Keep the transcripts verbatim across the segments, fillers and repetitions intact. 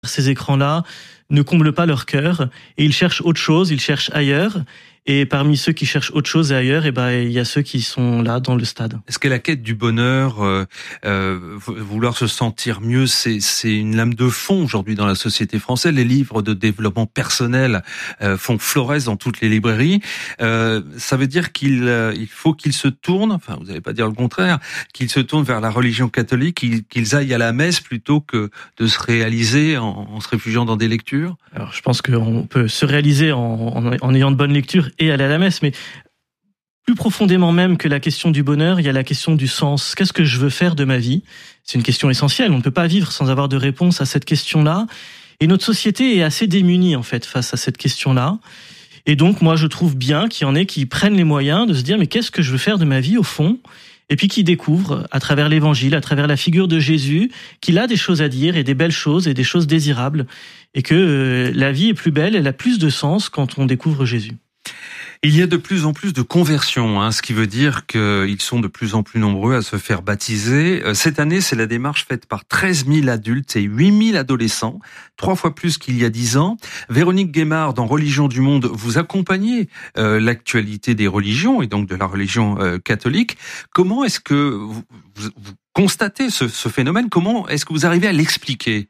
Ces écrans-là ne comblent pas leur cœur et ils cherchent autre chose, ils cherchent ailleurs. Et parmi ceux qui cherchent autre chose et ailleurs, eh ben, il y a ceux qui sont là dans le stade. Est-ce que la quête du bonheur, euh, euh, vouloir se sentir mieux, c'est, c'est une lame de fond aujourd'hui dans la société française? Les livres de développement personnel euh, font florès dans toutes les librairies. Euh, ça veut dire qu'il euh, il faut qu'ils se tournent, enfin vous n'allez pas dire le contraire, qu'ils se tournent vers la religion catholique, qu'ils, qu'ils aillent à la messe plutôt que de se réaliser en, en se réfugiant dans des lectures? Alors je pense qu'on peut se réaliser en, en, en ayant de bonnes lectures et aller à la messe, mais plus profondément même que la question du bonheur, il y a la question du sens. Qu'est-ce que je veux faire de ma vie? C'est une question essentielle. On ne peut pas vivre sans avoir de réponse à cette question-là. Et notre société est assez démunie, en fait, face à cette question-là. Et donc, moi, je trouve bien qu'il y en ait qui prennent les moyens de se dire, mais qu'est-ce que je veux faire de ma vie, au fond? Et puis qui découvrent, à travers l'évangile, à travers la figure de Jésus, qu'il a des choses à dire et des belles choses et des choses désirables. Et que euh, la vie est plus belle, elle a plus de sens quand on découvre Jésus. Il y a de plus en plus de conversions, hein, ce qui veut dire qu'ils sont de plus en plus nombreux à se faire baptiser. Cette année, c'est la démarche faite par treize mille adultes et huit mille adolescents, trois fois plus qu'il y a dix ans. Véronique Guémard, dans Religion du Monde, vous accompagnez euh, l'actualité des religions et donc de la religion euh, catholique. Comment est-ce que vous, vous, vous constatez ce, ce phénomène? Comment est-ce que vous arrivez à l'expliquer?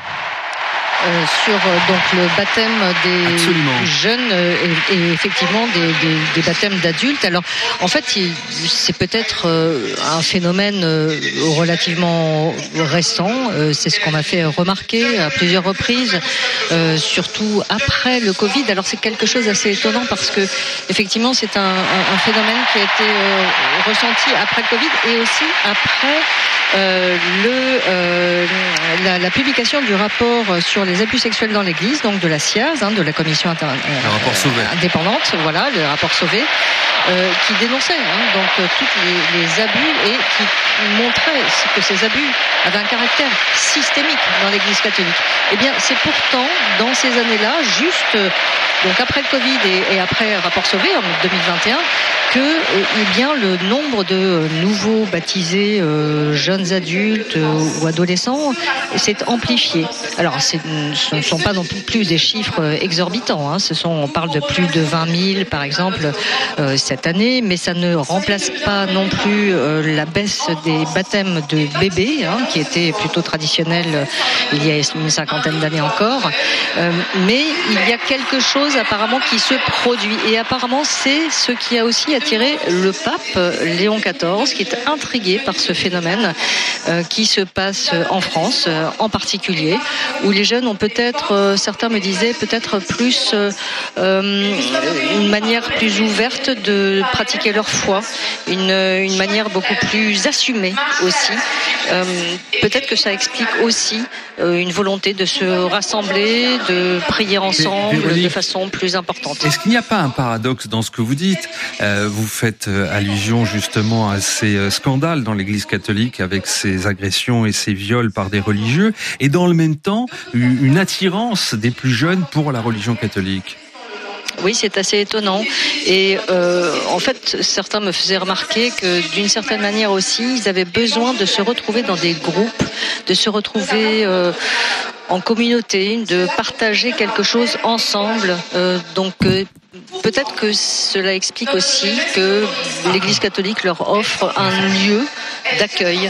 Euh, sur euh, donc le baptême des Absolument. jeunes euh, et, et effectivement des, des, des baptêmes d'adultes. Alors en fait il, c'est peut-être euh, un phénomène euh, relativement récent. Euh, c'est ce qu'on m'a fait remarquer à plusieurs reprises, euh, surtout après le Covid. Alors c'est quelque chose d'assez étonnant parce que effectivement c'est un, un, un phénomène qui a été euh, ressenti après le Covid et aussi après euh, le euh, la, la publication du rapport sur les les abus sexuels dans l'Église, donc de la C I A Z, hein, de la Commission inter- euh, indépendante, voilà, le rapport Sauvé, euh, qui dénonçait hein, donc euh, tous les, les abus et qui montrait que ces abus avaient un caractère systémique dans l'Église catholique. Eh bien, c'est pourtant dans ces années-là, juste euh, donc après le Covid et, et après le rapport Sauvé en deux mille vingt et un, que euh, eh bien le nombre de nouveaux baptisés euh, jeunes adultes euh, ou adolescents s'est amplifié. Alors, c'est ce ne sont pas non plus des chiffres exorbitants. Hein. Ce sont, on parle de plus de vingt mille, par exemple, euh, cette année, mais ça ne remplace pas non plus euh, la baisse des baptêmes de bébés, hein, qui était plutôt traditionnelle euh, il y a une cinquantaine d'années encore. Euh, mais il y a quelque chose apparemment qui se produit. Et apparemment, c'est ce qui a aussi attiré le pape Léon quatorze, qui est intrigué par ce phénomène euh, qui se passe en France, euh, en particulier, où les jeunes ont peut-être, euh, certains me disaient, peut-être plus euh, euh, une manière plus ouverte de pratiquer leur foi, une, une manière beaucoup plus assumée aussi. Euh, peut-être que ça explique aussi euh, une volonté de se rassembler, de prier ensemble Véronique, de façon plus importante. Est-ce qu'il n'y a pas un paradoxe dans ce que vous dites? euh, Vous faites allusion justement à ces scandales dans l'Église catholique avec ces agressions et ces viols par des religieux, et dans le même temps, une attirance des plus jeunes pour la religion catholique. Oui, c'est assez étonnant. Et euh, en fait, certains me faisaient remarquer que d'une certaine manière aussi, ils avaient besoin de se retrouver dans des groupes, de se retrouver euh, en communauté, de partager quelque chose ensemble. Euh, donc euh, peut-être que cela explique aussi que l'Église catholique leur offre un lieu d'accueil.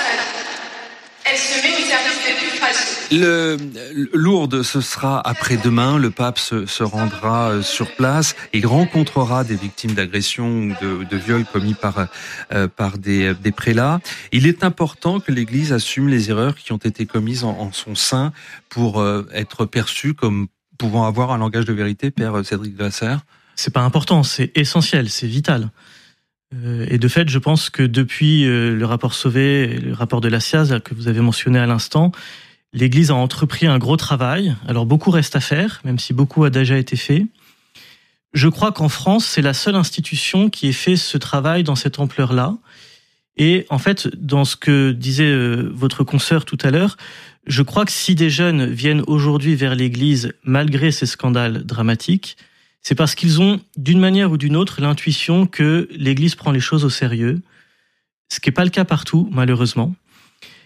Le Lourdes, ce sera après-demain. Le pape se, se rendra sur place. Il rencontrera des victimes d'agressions ou de, de viols commis par euh, par des, des prélats. Il est important que l'Église assume les erreurs qui ont été commises en, en son sein pour euh, être perçue comme pouvant avoir un langage de vérité, Père Cédric Glasser. C'est pas important, c'est essentiel, c'est vital. Euh, et de fait, je pense que depuis euh, le rapport Sauvé, le rapport de la C I A Z que vous avez mentionné à l'instant, l'Église a entrepris un gros travail. Alors beaucoup reste à faire, même si beaucoup a déjà été fait. Je crois qu'en France, c'est la seule institution qui ait fait ce travail dans cette ampleur-là. Et en fait, dans ce que disait euh, votre consoeur tout à l'heure, je crois que si des jeunes viennent aujourd'hui vers l'Église malgré ces scandales dramatiques, c'est parce qu'ils ont, d'une manière ou d'une autre, l'intuition que l'Église prend les choses au sérieux, ce qui n'est pas le cas partout, malheureusement.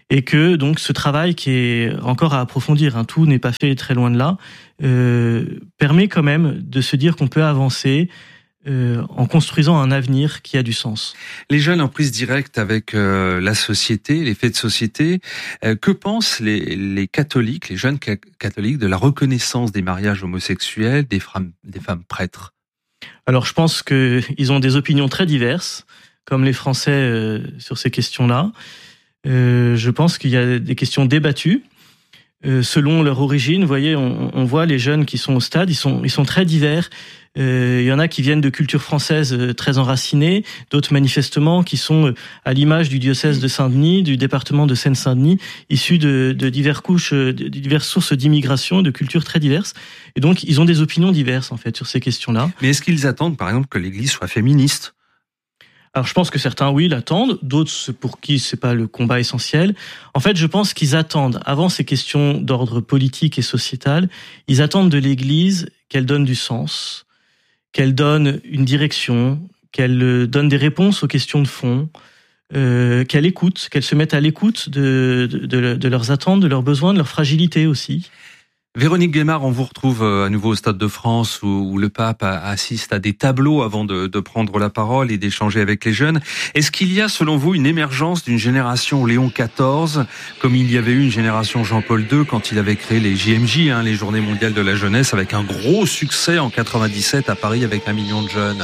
Et que donc ce travail qui est encore à approfondir, hein, tout n'est pas fait très loin de là, euh, permet quand même de se dire qu'on peut avancer euh, en construisant un avenir qui a du sens. Les jeunes en prise directe avec euh, la société, les faits de société, euh, que pensent les, les catholiques, les jeunes ca- catholiques de la reconnaissance des mariages homosexuels des femmes, des femmes prêtres? Alors je pense qu'ils ont des opinions très diverses, comme les Français euh, sur ces questions-là. Euh, je pense qu'il y a des questions débattues euh, selon leur origine. Vous voyez, on, on voit les jeunes qui sont au stade, ils sont, ils sont très divers. Euh, il y en a qui viennent de culture française euh, très enracinée, d'autres manifestement qui sont euh, à l'image du diocèse de Saint-Denis, du département de Seine-Saint-Denis, issus de, de diverses couches, de diverses sources d'immigration, de cultures très diverses. Et donc, ils ont des opinions diverses en fait sur ces questions-là. Mais est-ce qu'ils attendent, par exemple, que l'Église soit féministe? Alors je pense que certains, oui, l'attendent, d'autres pour qui c'est pas le combat essentiel. En fait, je pense qu'ils attendent, avant ces questions d'ordre politique et sociétal, ils attendent de l'Église qu'elle donne du sens, qu'elle donne une direction, qu'elle donne des réponses aux questions de fond, euh, qu'elle écoute, qu'elle se mette à l'écoute de, de, de, de leurs attentes, de leurs besoins, de leurs fragilités aussi. Véronique Guémard, on vous retrouve à nouveau au Stade de France où, où le pape assiste à des tableaux avant de, de prendre la parole et d'échanger avec les jeunes. Est-ce qu'il y a, selon vous, une émergence d'une génération Léon quatorze, comme il y avait eu une génération Jean-Paul deux quand il avait créé les J M J, hein, les Journées mondiales de la jeunesse, avec un gros succès en quatre-vingt-dix-sept à Paris avec un million de jeunes?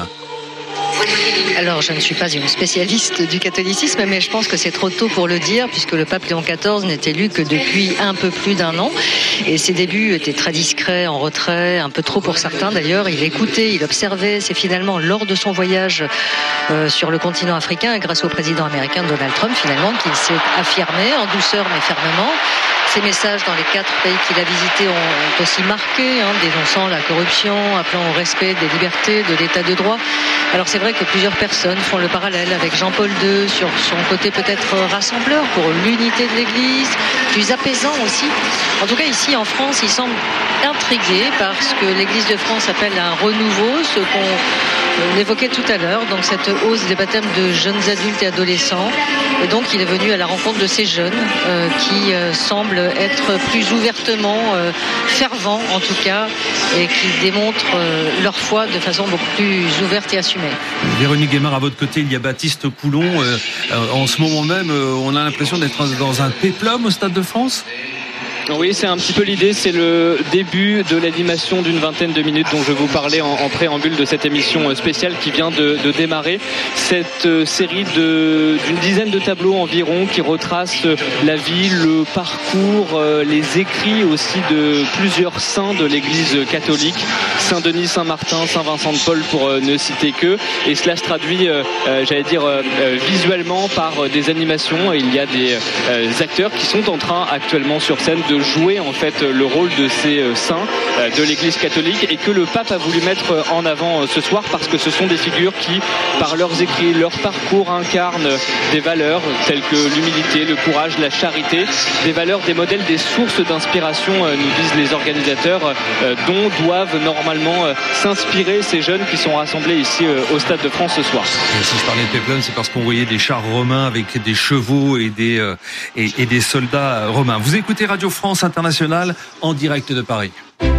Alors, je ne suis pas une spécialiste du catholicisme, mais je pense que c'est trop tôt pour le dire, puisque le pape Léon quatorze n'est élu que depuis un peu plus d'un an. Et ses débuts étaient très discrets, en retrait, un peu trop pour certains d'ailleurs. Il écoutait, il observait. C'est finalement lors de son voyage euh, sur le continent africain, et grâce au président américain Donald Trump, finalement, qu'il s'est affirmé en douceur mais fermement. Ses messages dans les quatre pays qu'il a visités ont aussi marqué, hein, dénonçant la corruption, appelant au respect des libertés, de l'état de droit. Alors c'est vrai que plusieurs personnes font le parallèle avec Jean-Paul deux sur son côté peut-être rassembleur pour l'unité de l'Église, plus apaisant aussi. En tout cas ici en France, il semble intrigué parce que l'Église de France appelle à un renouveau, ce qu'on évoquait tout à l'heure, donc cette hausse des baptêmes de jeunes adultes et adolescents. Et donc il est venu à la rencontre de ces jeunes euh, qui euh, semblent être plus ouvertement euh, fervents en tout cas, et qui démontrent euh, leur foi de façon beaucoup plus ouverte et assumée. Véronique Guémard, à votre côté, il y a Baptiste Coulon. Euh, euh, en ce moment même, euh, on a l'impression d'être dans un péplum au Stade de France. Oui, c'est un petit peu l'idée, c'est le début de l'animation d'une vingtaine de minutes dont je vous parlais en, en préambule de cette émission spéciale qui vient de, de démarrer. Cette euh, série de, d'une dizaine de tableaux environ qui retracent la vie, le parcours, euh, les écrits aussi de plusieurs saints de l'Église catholique, Saint-Denis, Saint-Martin, Saint-Vincent de Paul pour euh, ne citer que. Et cela se traduit, euh, euh, j'allais dire, euh, visuellement par euh, des animations. Et il y a des euh, acteurs qui sont en train actuellement sur scène de jouer en fait le rôle de ces saints de l'Église catholique, et que le pape a voulu mettre en avant ce soir parce que ce sont des figures qui, par leurs écrits, leur parcours, incarnent des valeurs telles que l'humilité, le courage, la charité, des valeurs, des modèles, des sources d'inspiration, nous disent les organisateurs, dont doivent normalement s'inspirer ces jeunes qui sont rassemblés ici au Stade de France ce soir. Et si je parlais de péplum, c'est parce qu'on voyait des chars romains avec des chevaux et des, euh, et, et des soldats romains. Vous écoutez Radio France Internationale en direct de Paris.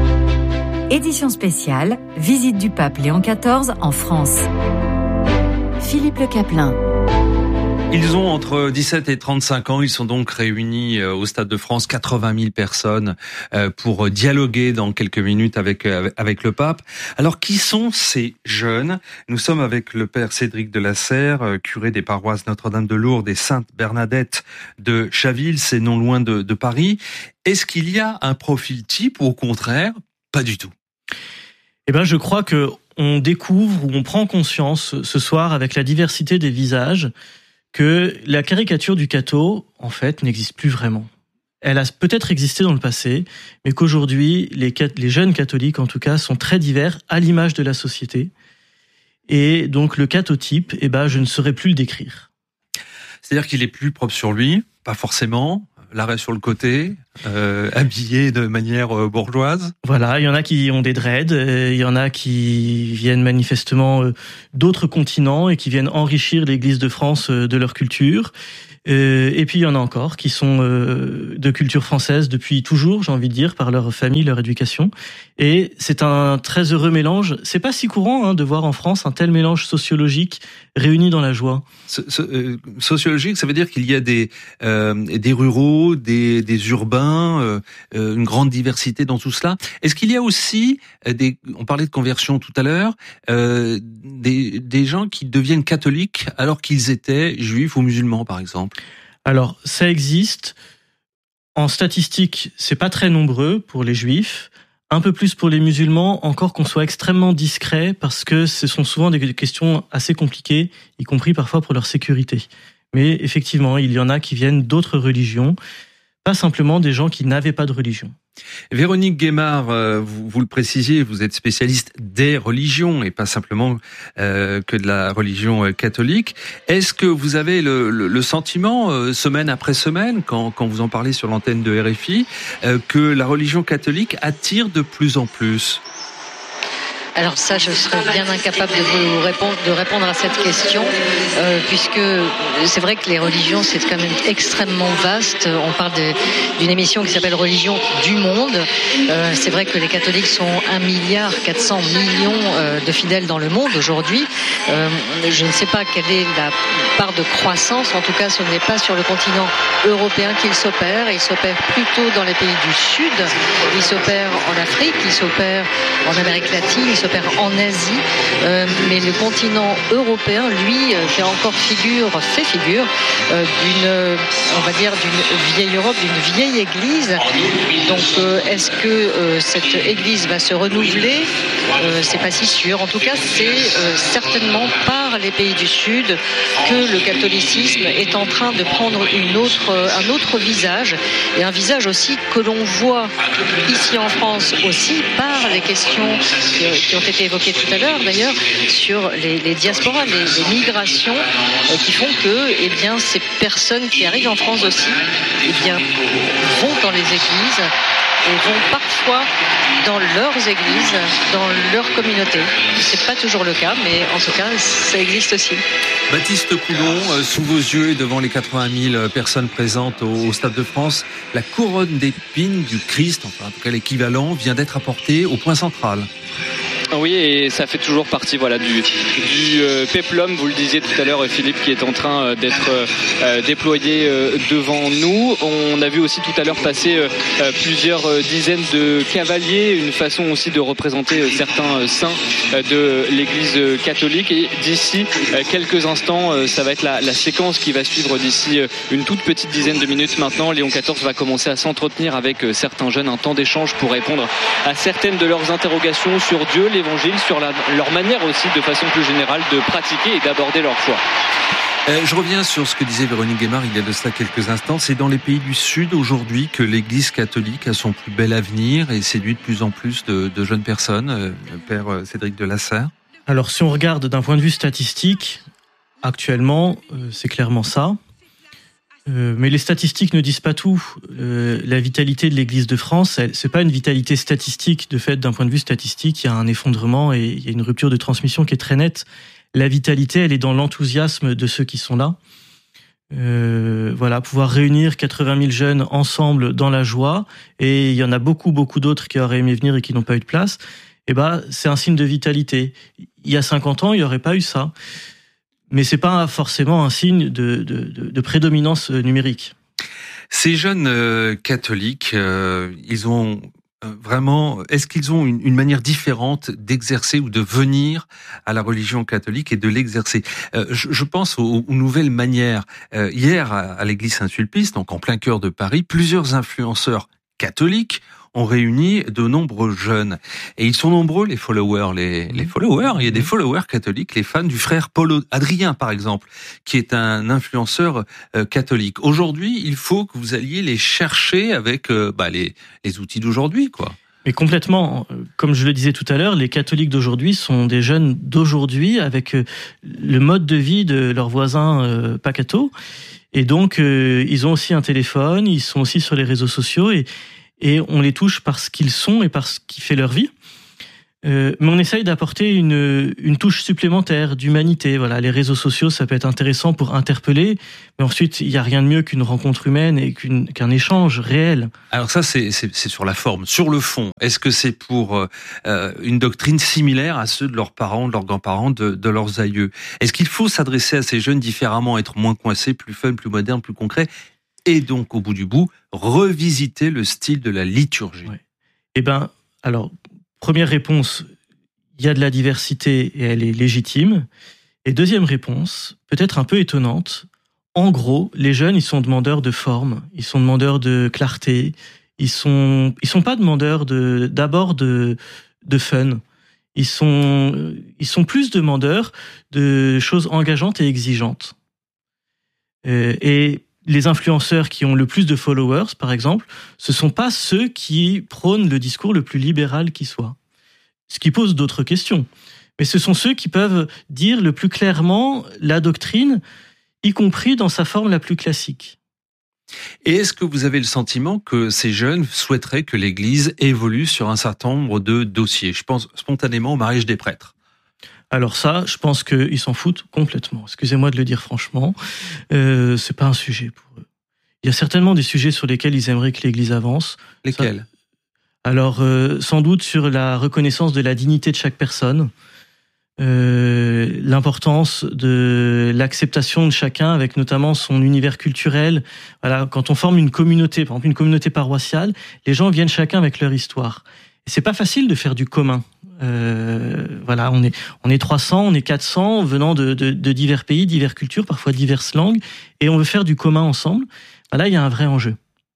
Édition spéciale, visite du pape Léon quatorze en France. Philippe Le Caplin. Ils ont entre dix-sept et trente-cinq ans, ils sont donc réunis au Stade de France, quatre-vingt mille personnes pour dialoguer dans quelques minutes avec avec le pape. Alors qui sont ces jeunes? Nous sommes avec le père Cédric de la Serre, curé des paroisses Notre-Dame de Lourdes et Sainte-Bernadette de Chaville, c'est non loin de, de Paris. Est-ce qu'il y a un profil type ou au contraire, pas du tout? Eh ben, je crois que on découvre ou on prend conscience ce soir avec la diversité des visages que la caricature du catho, en fait, n'existe plus vraiment. Elle a peut-être existé dans le passé, mais qu'aujourd'hui, les, les jeunes catholiques, en tout cas, sont très divers à l'image de la société. Et donc, le cathotype, eh ben, je ne saurais plus le décrire. C'est-à-dire qu'il est plus propre sur lui, pas forcément, l'arrêt sur le côté, euh, habillé de manière euh, bourgeoise. Voilà, il y en a qui ont des dreads, euh, il y en a qui viennent manifestement euh, d'autres continents et qui viennent enrichir l'Église de France euh, de leur culture. Euh, et puis il y en a encore qui sont euh, de culture française depuis toujours, j'ai envie de dire, par leur famille, leur éducation. Et c'est un très heureux mélange. C'est pas si courant hein, de voir en France un tel mélange sociologique réuni dans la joie. So, so, euh, sociologique, ça veut dire qu'il y a des euh, des ruraux, des des urbains, euh, euh, une grande diversité dans tout cela. Est-ce qu'il y a aussi des, on parlait de conversion tout à l'heure, euh, des des gens qui deviennent catholiques alors qu'ils étaient juifs ou musulmans, par exemple? Alors, ça existe. En statistique, c'est pas très nombreux pour les juifs. Un peu plus pour les musulmans, encore qu'on soit extrêmement discret, parce que ce sont souvent des questions assez compliquées, y compris parfois pour leur sécurité. Mais effectivement, il y en a qui viennent d'autres religions, pas simplement des gens qui n'avaient pas de religion. Véronique Guémard, vous, vous le précisiez, vous êtes spécialiste des religions et pas simplement euh, que de la religion catholique. Est-ce que vous avez le, le, le sentiment, euh, semaine après semaine, quand, quand vous en parlez sur l'antenne de R F I, euh, que la religion catholique attire de plus en plus ? Alors ça, je serais bien incapable de vous répondre, de répondre à cette question, euh, puisque c'est vrai que les religions, c'est quand même extrêmement vaste. On parle de, d'une émission qui s'appelle Religion du monde. Euh, c'est vrai que les catholiques sont un milliard quatre cents millions euh, de fidèles dans le monde aujourd'hui. Euh, je ne sais pas quelle est la part de croissance. En tout cas, ce n'est pas sur le continent européen qu'il s'opère. Il s'opère plutôt dans les pays du Sud. Il s'opère en Afrique, il s'opère en Amérique latine, il s'opère en Asie, euh, mais le continent européen, lui, fait encore figure, fait figure euh, d'une, on va dire, d'une vieille Europe, d'une vieille Église. Donc, euh, est-ce que euh, cette Église va se renouveler ? euh, C'est pas si sûr. En tout cas, c'est euh, certainement par les pays du Sud que le catholicisme est en train de prendre une autre, un autre visage, et un visage aussi que l'on voit ici en France aussi par les questions qui, qui ont été évoquées tout à l'heure d'ailleurs sur les, les diasporas, les, les migrations euh, qui font que eh bien, ces personnes qui arrivent en France aussi eh bien, vont dans les églises et vont parfois dans leurs églises, dans leur communauté. C'est pas toujours le cas, mais en tout cas, ça existe aussi. Baptiste Coulon, sous vos yeux et devant les quatre-vingt mille personnes présentes au Stade de France, la couronne d'épines du Christ, enfin en tout cas l'équivalent, vient d'être apportée au point central. Oui, et ça fait toujours partie voilà, du, du euh, péplum, vous le disiez tout à l'heure Philippe, qui est en train euh, d'être euh, déployé euh, devant nous. On a vu aussi tout à l'heure passer euh, plusieurs euh, dizaines de cavaliers, une façon aussi de représenter euh, certains euh, saints euh, de l'Église catholique. Et d'ici euh, quelques instants, euh, ça va être la, la séquence qui va suivre d'ici euh, une toute petite dizaine de minutes maintenant. Léon quatorze va commencer à s'entretenir avec euh, certains jeunes, un temps d'échange pour répondre à certaines de leurs interrogations sur Dieu, l'évangile, sur la, leur manière aussi de façon plus générale de pratiquer et d'aborder leur foi. Euh, je reviens sur ce que disait Véronique Guémard il y a de cela quelques instants. C'est dans les pays du Sud aujourd'hui que l'Église catholique a son plus bel avenir et séduit de plus en plus de, de jeunes personnes. Euh, Père Cédric de Lasserre. Alors si on regarde d'un point de vue statistique, actuellement euh, c'est clairement ça. Euh, mais les statistiques ne disent pas tout. Euh, la vitalité de l'Église de France, elle, c'est pas une vitalité statistique. De fait, d'un point de vue statistique, il y a un effondrement et il y a une rupture de transmission qui est très nette. La vitalité, elle est dans l'enthousiasme de ceux qui sont là. Euh, voilà, pouvoir réunir quatre-vingt mille jeunes ensemble dans la joie, et il y en a beaucoup, beaucoup d'autres qui auraient aimé venir et qui n'ont pas eu de place. Et ben, c'est un signe de vitalité. Il y a cinquante ans, il n'y aurait pas eu ça. Mais c'est pas forcément un signe de, de, de, de prédominance numérique. Ces jeunes euh, catholiques, euh, ils ont euh, vraiment, est-ce qu'ils ont une, une manière différente d'exercer ou de venir à la religion catholique et de l'exercer ? euh, je, je pense aux, aux nouvelles manières. Euh, hier, à, à l'église Saint-Sulpice, donc en plein cœur de Paris, plusieurs influenceurs catholiques ont réuni de nombreux jeunes. Et ils sont nombreux, les followers. Les, les followers, il y a des followers catholiques, les fans du frère Paul Adrien, par exemple, qui est un influenceur euh, catholique. Aujourd'hui, il faut que vous alliez les chercher avec euh, bah, les, les outils d'aujourd'hui, quoi. Mais complètement. Comme je le disais tout à l'heure, les catholiques d'aujourd'hui sont des jeunes d'aujourd'hui avec le mode de vie de leurs voisins euh, pas cathos. Et donc, euh, ils ont aussi un téléphone, ils sont aussi sur les réseaux sociaux et Et on les touche parce qu'ils sont et parce qu'ils font leur vie. Euh, mais on essaye d'apporter une, une touche supplémentaire d'humanité. Voilà, les réseaux sociaux, ça peut être intéressant pour interpeller, mais ensuite, il n'y a rien de mieux qu'une rencontre humaine et qu'une, qu'un échange réel. Alors ça, c'est, c'est, c'est sur la forme. Sur le fond, est-ce que c'est pour euh, une doctrine similaire à ceux de leurs parents, de leurs grands-parents, de, de leurs aïeux? Est-ce qu'il faut s'adresser à ces jeunes différemment, être moins coincé, plus fun, plus moderne, plus concret, et donc, au bout du bout, revisiter le style de la liturgie? Ouais. Eh ben, alors... Première réponse, il y a de la diversité et elle est légitime. Et deuxième réponse, peut-être un peu étonnante, en gros, les jeunes, ils sont demandeurs de forme, ils sont demandeurs de clarté, ils sont, ils sont pas demandeurs de, d'abord de, de fun. Ils sont, ils sont plus demandeurs de choses engageantes et exigeantes. Et les influenceurs qui ont le plus de followers, par exemple, ce sont pas ceux qui prônent le discours le plus libéral qui soit. Ce qui pose d'autres questions. Mais ce sont ceux qui peuvent dire le plus clairement la doctrine, y compris dans sa forme la plus classique. Et est-ce que vous avez le sentiment que ces jeunes souhaiteraient que l'Église évolue sur un certain nombre de dossiers? Je pense spontanément au mariage des prêtres. Alors ça, je pense qu'ils s'en foutent complètement. Excusez-moi de le dire franchement, euh, c'est pas un sujet pour eux. Il y a certainement des sujets sur lesquels ils aimeraient que l'Église avance. Lesquels? Ça, alors, euh, sans doute sur la reconnaissance de la dignité de chaque personne, euh, l'importance de l'acceptation de chacun, avec notamment son univers culturel. Voilà, quand on forme une communauté, par exemple une communauté paroissiale, les gens viennent chacun avec leur histoire. Et c'est pas facile de faire du commun. Euh, voilà, on est on est trois cents, on est quatre cents, venant de, de, de divers pays, diverses cultures, parfois diverses langues, et on veut faire du commun ensemble. Là, il y a un vrai enjeu.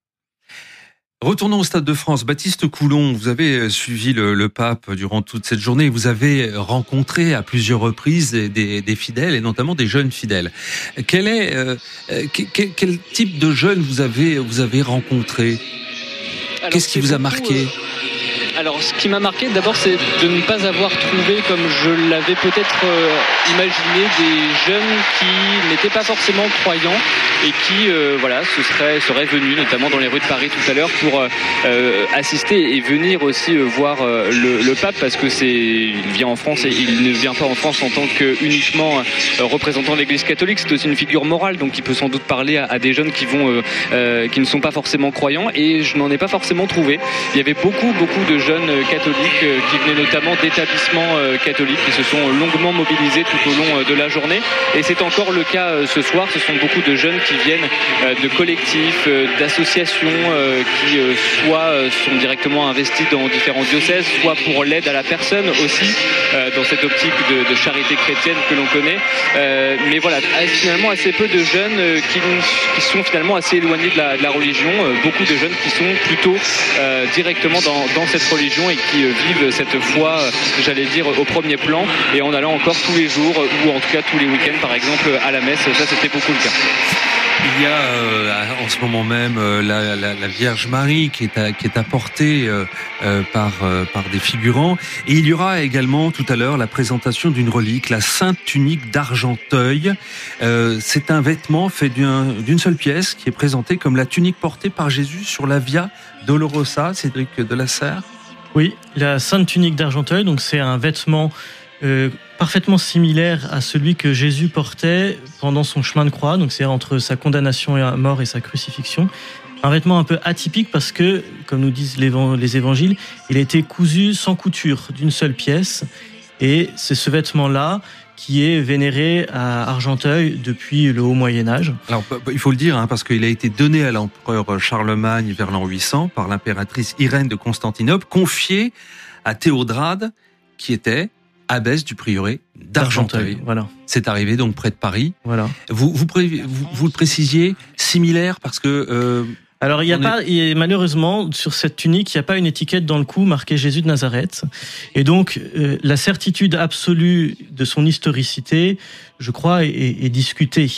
Retournons au Stade de France. Baptiste Coulon, vous avez suivi le, le pape durant toute cette journée. Vous avez rencontré à plusieurs reprises des, des, des fidèles, et notamment des jeunes fidèles. Quel est euh, quel, quel type de jeunes vous avez vous avez rencontré? Alors, qu'est-ce qui vous a marqué? euh... Alors, ce qui m'a marqué, d'abord, c'est de ne pas avoir trouvé, comme je l'avais peut-être euh, imaginé, des jeunes qui n'étaient pas forcément croyants et qui, euh, voilà, se seraient, seraient venus, notamment dans les rues de Paris tout à l'heure, pour euh, assister et venir aussi euh, voir euh, le, le pape, parce que c'est, il vient en France et il ne vient pas en France en tant que uniquement euh, représentant de l'Église catholique. C'est aussi une figure morale, donc il peut sans doute parler à, à des jeunes qui vont, euh, euh, qui ne sont pas forcément croyants. Et je n'en ai pas forcément trouvé. Il y avait beaucoup, beaucoup de jeunes catholiques qui venaient notamment d'établissements catholiques qui se sont longuement mobilisés tout au long de la journée, et c'est encore le cas ce soir. Ce sont beaucoup de jeunes qui viennent de collectifs, d'associations qui soit sont directement investis dans différents diocèses, soit pour l'aide à la personne aussi, dans cette optique de, de charité chrétienne que l'on connaît, mais voilà, finalement assez peu de jeunes qui, qui sont finalement assez éloignés de la, de la religion, beaucoup de jeunes qui sont plutôt directement dans, dans cette religion et qui vivent cette foi, j'allais dire, au premier plan, et en allant encore tous les jours, ou en tout cas tous les week-ends par exemple, à la messe. Ça, c'était beaucoup le cas. Il y a euh, en ce moment même euh, la, la, la Vierge Marie qui est, à, qui est apportée euh, euh, par, euh, par des figurants, et il y aura également tout à l'heure la présentation d'une relique, la Sainte Tunique d'Argenteuil. Euh, c'est un vêtement fait d'un, d'une seule pièce qui est présenté comme la tunique portée par Jésus sur la Via Dolorosa. Cédric Delasserre. Oui, la Sainte Tunique d'Argenteuil, donc c'est un vêtement euh, parfaitement similaire à celui que Jésus portait pendant son chemin de croix, donc c'est entre sa condamnation à mort et sa crucifixion. Un vêtement un peu atypique parce que, comme nous disent les évangiles, il a été cousu sans couture, d'une seule pièce, et c'est ce vêtement-là qui est vénéré à Argenteuil depuis le haut Moyen-Âge. Alors, il faut le dire, hein, parce qu'il a été donné à l'empereur Charlemagne vers l'an huit cents par l'impératrice Irène de Constantinople, confié à Théodrade, qui était abbesse du prieuré d'Argenteuil. d'Argenteuil, voilà. C'est arrivé donc près de Paris. Voilà. Vous, vous, vous, vous le précisiez, similaire, parce que... Euh, Alors, il y a pas, est... malheureusement, sur cette tunique, il n'y a pas une étiquette dans le cou marquée Jésus de Nazareth. Et donc, euh, la certitude absolue de son historicité, je crois, est, est discutée.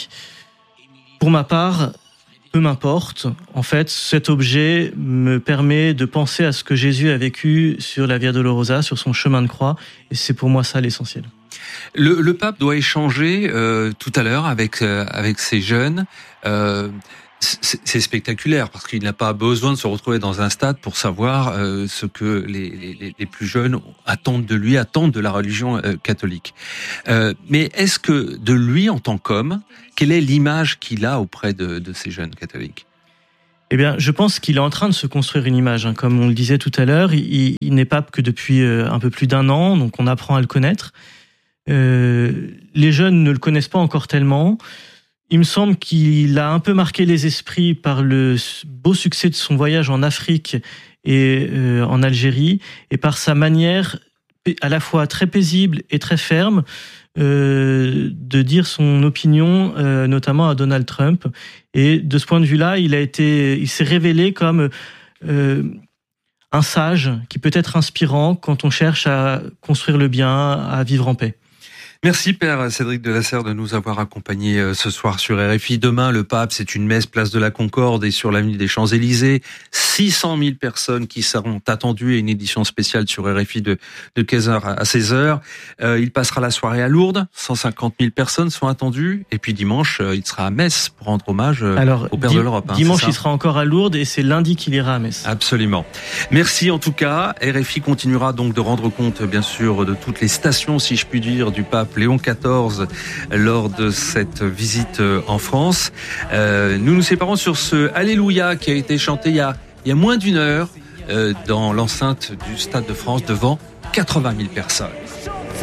Pour ma part, peu m'importe. En fait, cet objet me permet de penser à ce que Jésus a vécu sur la Via Dolorosa, sur son chemin de croix. Et c'est pour moi ça l'essentiel. Le, le pape doit échanger euh, tout à l'heure avec, euh, avec ces jeunes. Euh, C'est, c'est spectaculaire parce qu'il n'a pas besoin de se retrouver dans un stade pour savoir euh, ce que les, les, les plus jeunes attendent de lui, attendent de la religion euh, catholique. Euh, mais est-ce que de lui en tant qu'homme, quelle est l'image qu'il a auprès de, de ces jeunes catholiques ? Eh bien, je pense qu'il est en train de se construire une image. Hein. Comme on le disait tout à l'heure, il, il n'est pape que depuis euh, un peu plus d'un an, donc on apprend à le connaître. Euh, les jeunes ne le connaissent pas encore tellement. Il me semble qu'il a un peu marqué les esprits par le beau succès de son voyage en Afrique et euh, en Algérie, et par sa manière à la fois très paisible et très ferme euh, de dire son opinion, euh, notamment à Donald Trump. Et de ce point de vue-là, il a été, il s'est révélé comme euh, un sage qui peut être inspirant quand on cherche à construire le bien, à vivre en paix. Merci Père Cédric de Lasserre de nous avoir accompagnés ce soir sur R F I. Demain, le pape, c'est une messe place de la Concorde et sur l'avenue des Champs-Élysées. six cent mille personnes qui seront attendues et une édition spéciale sur R F I de, de quinze heures à seize heures. Euh, il passera la soirée à Lourdes. cent cinquante mille personnes sont attendues. Et puis dimanche, il sera à Metz pour rendre hommage Alors, au Père dim- de l'Europe. Hein, dimanche, il sera encore à Lourdes et c'est lundi qu'il ira à Metz. Absolument. Merci en tout cas. R F I continuera donc de rendre compte, bien sûr, de toutes les stations, si je puis dire, du pape Léon quatorze lors de cette visite en France. Euh, nous nous séparons sur ce Alléluia qui a été chanté il y a, il y a moins d'une heure euh, dans l'enceinte du Stade de France devant quatre-vingt mille personnes.